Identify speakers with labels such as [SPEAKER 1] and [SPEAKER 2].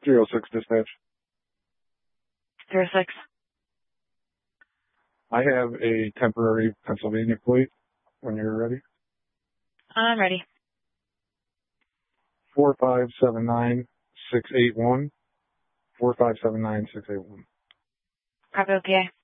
[SPEAKER 1] 306 dispatch.
[SPEAKER 2] 306.
[SPEAKER 1] I have a temporary Pennsylvania plate when you're ready.
[SPEAKER 2] I'm ready.
[SPEAKER 1] 4579681. 4579681.
[SPEAKER 2] Copy, okay.